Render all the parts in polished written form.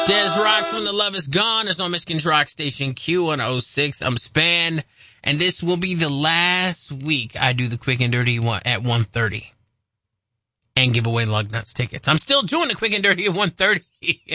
Des Rocks When the Love Is Gone. It's on Michigan's Rock Station Q106. I'm Span, and this will be the last week I do the Quick and Dirty one at 1:30 and give away Lug Nuts tickets. I'm still doing the Quick and Dirty at 1:30,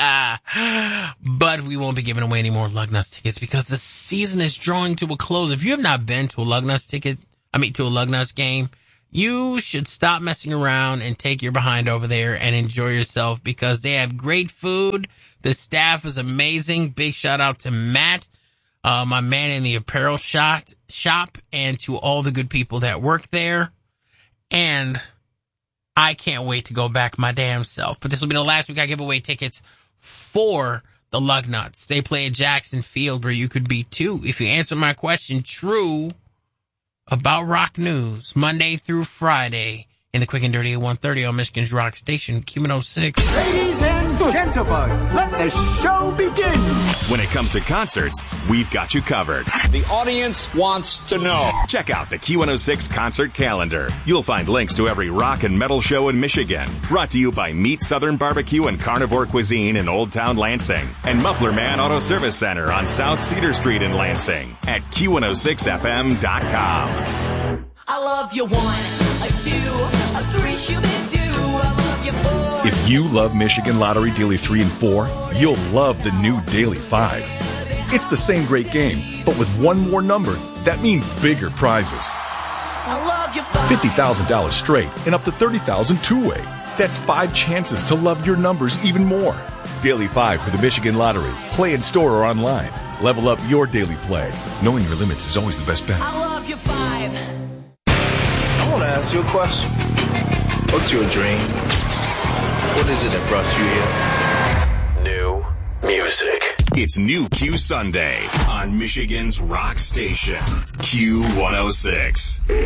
but we won't be giving away any more Lug Nuts tickets because the season is drawing to a close. If you have not been to a Lug Nuts to a Lug Nuts game, you should stop messing around and take your behind over there and enjoy yourself because they have great food. The staff is amazing. Big shout out to Matt, my man in the apparel shop, and to all the good people that work there. And I can't wait to go back my damn self. But this will be the last week I give away tickets for the Lug Nuts. They play at Jackson Field where you could be too. If you answer my question true about rock news, Monday through Friday, in the Quick and Dirty at 1:30 on Michigan's Rock Station, Q106. Ladies and gentlemen, let the show begin. When it comes to concerts, we've got you covered. The audience wants to know. Check out the Q106 concert calendar. You'll find links to every rock and metal show in Michigan. Brought to you by Meat Southern Barbecue and Carnivore Cuisine in Old Town Lansing. And Muffler Man Auto Service Center on South Cedar Street in Lansing at Q106FM.com. I love you 1, a 2, a 3, shoo-be-doo. I love you 4. If you love Michigan Lottery Daily 3 and 4, you'll love the new Daily 5. It's the same great game, but with one more number, that means bigger prizes. I love you 5. $50,000 straight and up to $30,000 two-way. That's 5 chances to love your numbers even more. Daily 5 for the Michigan Lottery. Play in store or online. Level up your daily play. Knowing your limits is always the best bet. I love you 5. I want to ask you a question. What's your dream? What is it that brought you here? New music. It's New Q Sunday on Michigan's Rock Station, Q106.